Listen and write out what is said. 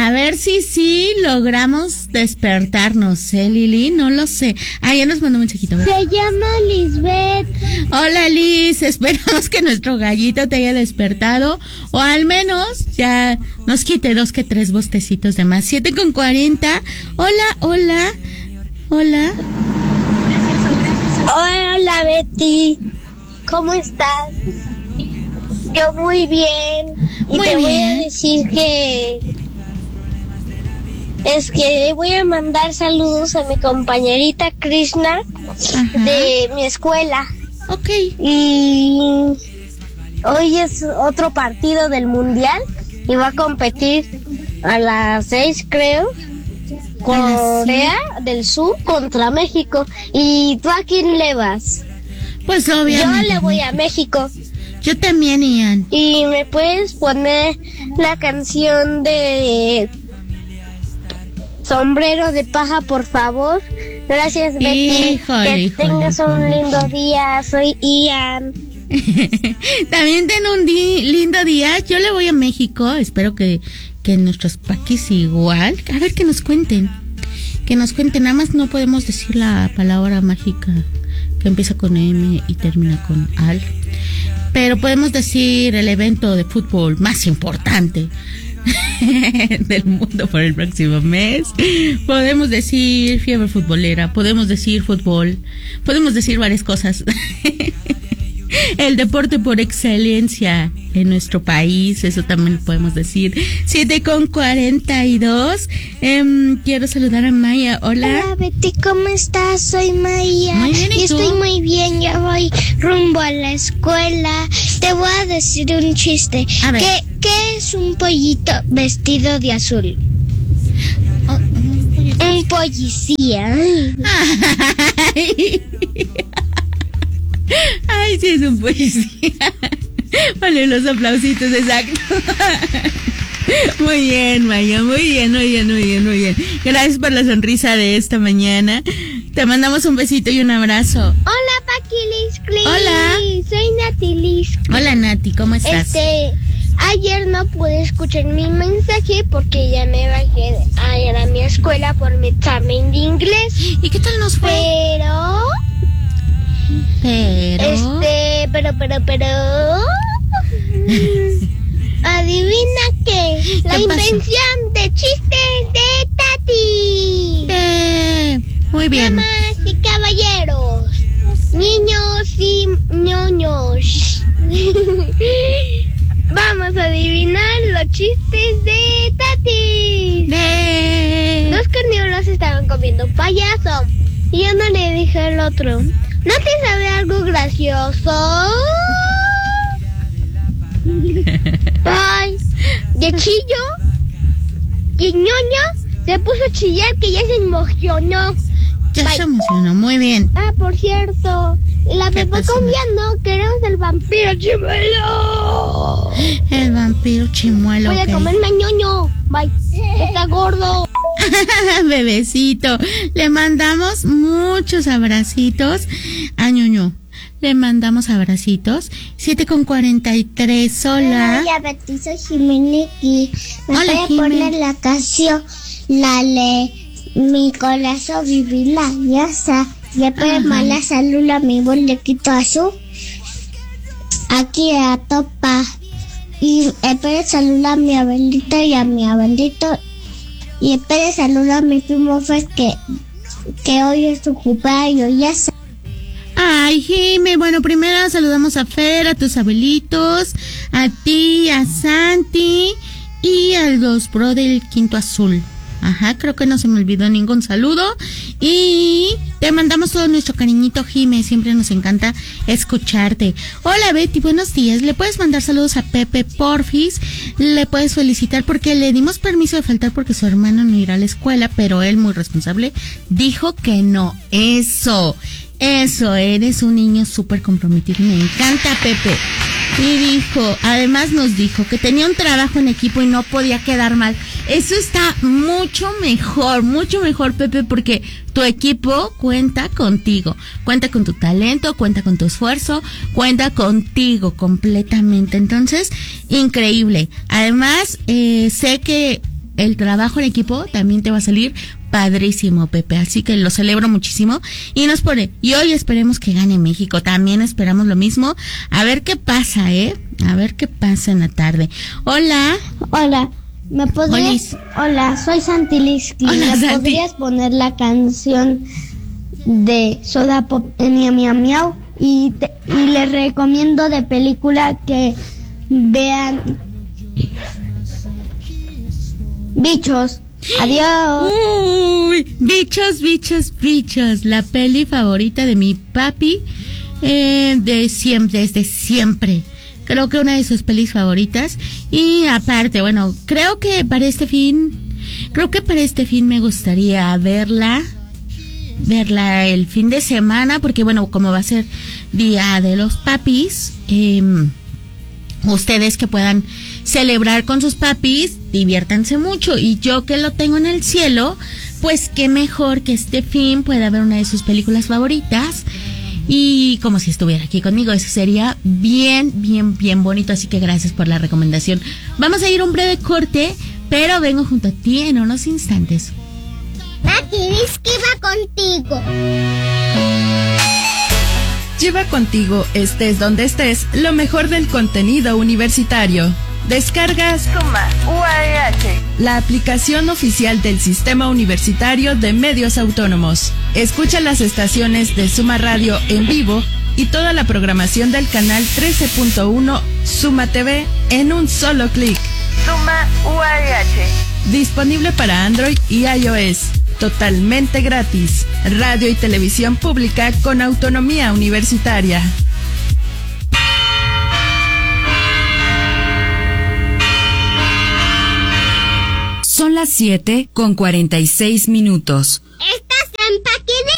A ver si sí logramos despertarnos, Lili, no lo sé. Ya nos mandó un mensajito. Se llama Lisbeth. Hola, Liz, esperamos que nuestro gallito te haya despertado, o al menos ya nos quite 2 que 3 bostecitos de más. 7:40. Hola. Hola, Betty. ¿Cómo estás? Yo muy bien. Y muy te bien. Voy a decir que voy a mandar saludos a mi compañerita Krishna. Ajá. De mi escuela. Ok. Y hoy es otro partido del mundial y va a competir a las 6, creo. Corea del Sur contra México. ¿Y tú a quién le vas? Pues obviamente. Yo le voy a México. Yo también, Ian. ¿Y me puedes poner la canción de Sombrero de Paja, por favor? Gracias, Betty. Híjole. Tengas un lindo día. Soy Ian. También ten un lindo día. Yo le voy a México. Espero que nuestros paquis igual. A ver, que nos cuenten. Nada más no podemos decir la palabra mágica que empieza con M y termina con al. Pero podemos decir el evento de fútbol más importante del mundo por el próximo mes. Podemos decir fiebre futbolera. Podemos decir fútbol. Podemos decir varias cosas. El deporte por excelencia en nuestro país, eso también podemos decir. 7:42. Quiero saludar a Maya. Hola, Betty, ¿cómo estás? Soy Maya. Muy bien, ¿y tú? Estoy muy bien, ya voy rumbo a la escuela. Te voy a decir un chiste. A ver. ¿Qué es un pollito vestido de azul? Un policía. Ay, sí, es un policía. Vale, los aplausitos, exacto. Muy bien, Maya, muy bien. Gracias por la sonrisa de esta mañana. Te mandamos un besito y un abrazo. Hola, Paquilis. Hola. Soy Nati Liz. Hola, Nati, ¿cómo estás? Ayer no pude escuchar mi mensaje porque ya me bajé a ir a mi escuela por mi examen de inglés. ¿Y qué tal nos fue? Pero... Adivina qué. La invención de chistes de Tati. Muy bien. Damas y caballeros, niños y ñoños. Vamos a adivinar los chistes de Tati. Dos carnívoros estaban comiendo un payaso y uno le dijo al otro: ¿no te sabe algo gracioso? Ay, de chillo y ñoño se puso a chillar que ya se emocionó. Ya se emocionó, muy bien. Por cierto, la Pepa confiando que éramos el vampiro chimuelo. El vampiro chimuelo. Voy a comerme a ñoño. Bye. Está gordo. Bebecito, le mandamos muchos abracitos a ñoño. Le mandamos abracitos. 7:43. Hola. Hola, Betty, soy Jimeneki. Me Hola, voy a poner la canción, la de Mi corazón vivirá, ya está. Le puedo mandar salud a mi bolequito azul. Aquí a topa. Y espero saludar a mi abuelita y a mi abuelito. Y espero saludar a mi primo Fer que hoy es su cumpleaños, ya está. Ay, Jime, bueno, primero saludamos a Fer, a tus abuelitos, a ti, a Santi y a los bro del Quinto Azul. Ajá, creo que no se me olvidó ningún saludo. Y te mandamos todo nuestro cariñito, Jime. Siempre nos encanta escucharte. Hola, Betty, buenos días. ¿Le puedes mandar saludos a Pepe, porfis? Le puedes felicitar porque le dimos permiso de faltar porque su hermano no irá a la escuela, pero él, muy responsable, dijo que no. Eso, eres un niño súper comprometido. Me encanta, Pepe. Y además nos dijo que tenía un trabajo en equipo y no podía quedar mal. Eso está mucho mejor, Pepe, porque tu equipo cuenta contigo, cuenta con tu talento, cuenta con tu esfuerzo, cuenta contigo completamente. Entonces, increíble. Además, sé que el trabajo en equipo también te va a salir padrísimo, Pepe, así que lo celebro muchísimo. Y nos pone, y hoy esperemos que gane México, también esperamos lo mismo, a ver qué pasa, a ver qué pasa en la tarde. Hola. Hola, ¿me podrías? Hola, soy Santilisky. Hola, ¿Me Santi. podrías poner la canción de Soda Pop en Miau Miau? Y les recomiendo de película que vean Bichos. Adiós. Uy, bichos, la peli favorita de mi papi, desde siempre. Creo que una de sus pelis favoritas. Y aparte, bueno, creo que para este fin me gustaría verla el fin de semana, porque bueno, como va a ser Día de los Papis, ustedes que puedan celebrar con sus papis, diviértanse mucho, y yo que lo tengo en el cielo, pues qué mejor que este fin pueda ver una de sus películas favoritas, y como si estuviera aquí conmigo. Eso sería bien bonito, así que gracias por la recomendación. Vamos a ir a un breve corte, pero vengo junto a ti en unos instantes. Santilisky va contigo. Lleva contigo, estés donde estés, lo mejor del contenido universitario. Descargas Suma UAEH, la aplicación oficial del Sistema Universitario de Medios Autónomos. Escucha las estaciones de Suma Radio en vivo y toda la programación del canal 13.1 Suma TV en un solo clic. Suma UAEH. Disponible para Android y iOS. Totalmente gratis. Radio y televisión pública con autonomía universitaria. Son las 7:46. Estás en Paquidad.